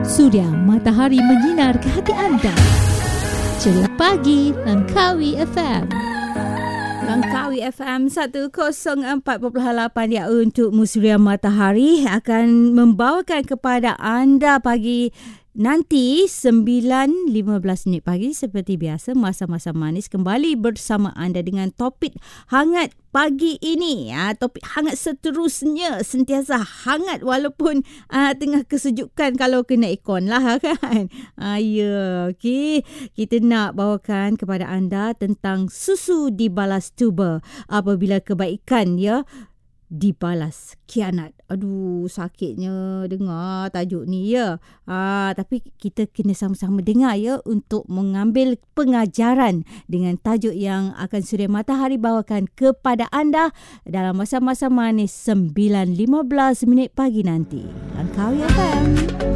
Suria matahari menyinar ke hati anda. Ceria pagi Langkawi FM. Langkawi FM 104.8 ya, untuk Suria Matahari akan membawakan kepada anda pagi nanti 9.15 pagi seperti biasa, masa-masa manis kembali bersama anda dengan topik hangat pagi ini. Topik hangat seterusnya sentiasa hangat walaupun tengah kesejukan kalau kena ikon lah kan. Okay. Kita nak bawakan kepada anda tentang susu dibalas tuba apabila kebaikan dibalas khianat. Aduh, sakitnya dengar tajuk ni ya. Tapi kita kena sama-sama dengar untuk mengambil pengajaran dengan tajuk yang akan Suria Matahari bawakan kepada anda dalam masa-masa manis 9.15 pagi nanti. Langkawi FM.